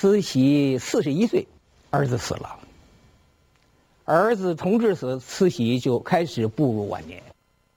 慈禧41岁，儿子死了。儿子同治死，慈禧就开始步入晚年。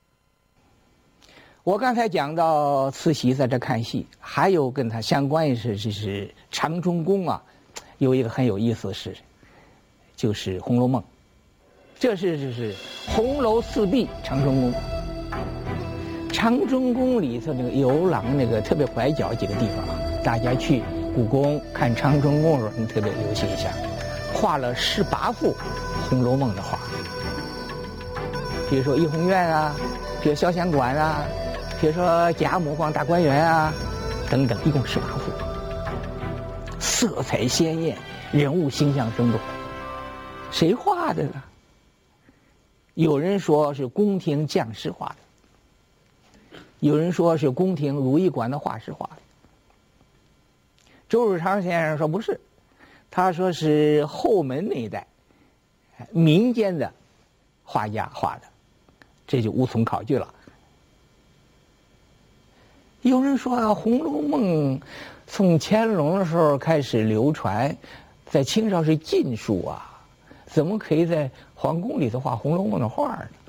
我刚才讲到慈禧在这看戏，还有跟他相关的是，就是长春宫啊，有一个很有意思的事，就是《红楼梦》。就是红楼四壁长春宫。长春宫里头那个游廊那个特别拐角几个地方啊，大家去故宫看长春宫的时候，你特别留心一下，画了18幅《红楼梦》的画，比如说怡红院啊，比如潇湘馆啊，比如说贾母逛大观园啊，等等，一共18幅，色彩鲜艳，人物形象生动。谁画的呢？有人说是宫廷匠师画的，有人说是宫廷如意馆的画师画的。周汝昌先生说不是，他说是后门那一带民间的画家画的，这就无从考据了。有人说《红楼梦》从乾隆的时候开始流传，在清朝是禁书啊，怎么可以在皇宫里头画《红楼梦》的画呢？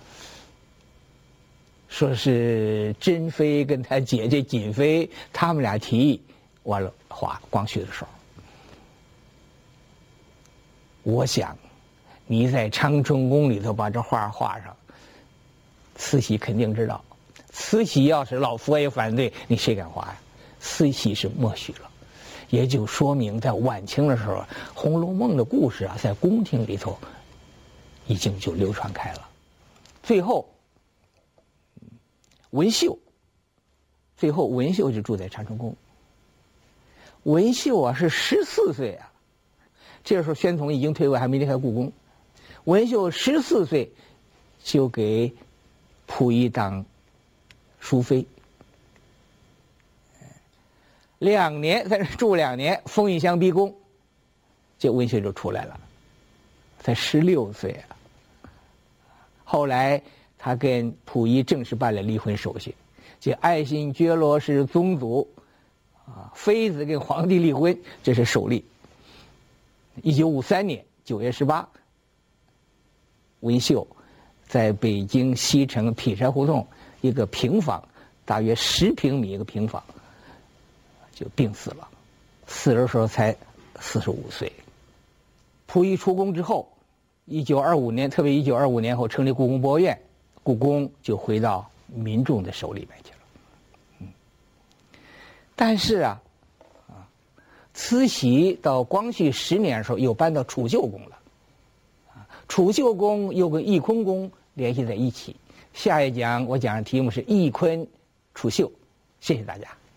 说是珍妃跟她姐姐瑾妃他们俩提议完了画光绪的时候。我想你在长春宫里头把这画画上，慈禧肯定知道。慈禧要是老佛爷反对，你谁敢画呀？慈禧是默许了，也就说明在晚清的时候，《红楼梦》的故事啊，在宫廷里头已经就流传开了。最后，文秀就住在长春宫。文秀啊是14岁啊，这时候宣统已经退位，还没离开故宫。文秀14岁就给溥仪当淑妃，2年在这住2年，封一乡逼宫，这文秀就出来了，才16岁啊。后来他跟溥仪正式办了离婚手续，这爱新觉罗氏宗族啊，妃子跟皇帝离婚，这是首例。1953年9月18，文秀在北京西城劈柴胡同一个平房，大约10平米一个平房，就病死了，死的时候才45岁。溥仪出宫之后，1925年，特别1925年后成立故宫博物院，故宫就回到民众的手里面去了。但是啊，慈禧到光绪10年的时候又搬到储秀宫了，储秀宫又跟翊坤宫联系在一起。下一讲我讲的题目是翊坤储秀，谢谢大家。